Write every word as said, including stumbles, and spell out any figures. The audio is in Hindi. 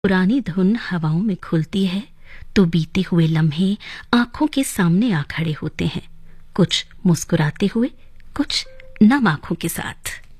पुरानी धुन हवाओं में खुलती है तो बीते हुए लम्हे आंखों के सामने आ खड़े होते हैं, कुछ मुस्कुराते हुए, कुछ नम आंखों के साथ।